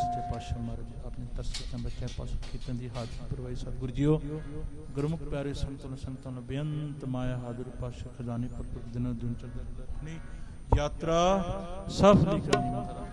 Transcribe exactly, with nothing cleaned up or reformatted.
ਸੱਚੇ ਪਾਤਸ਼ਾਹ ਮਹਾਰਾਜ ਆਪਣੇ ਤਰਸੇ ਚੰਦ ਬੱਚੇ ਪਾਸ ਕੀਰਤਨ ਦੀ ਹਾਜ਼ਰੀ ਭਰਵਾਈ। ਸਤਿਗੁਰੂ ਜੀਓ ਗੁਰਮੁਖ ਪਿਆਰੇ ਸੰਤਨ ਸੰਤਾਂ ਨੂੰ ਬੇਅੰਤ ਮਾਇਆ ਹਾਜ਼ਰ ਪਾਤਸ਼ਾਹ ਖਜ਼ਾਨੇ ਪਰ ਦਿਨਾਂ ਦਿਨ ਚੱਲਦਾ ਰੱਖਣੀ ਯਾਤਰਾ ਸਫਲੀ ਕਰਨੀ।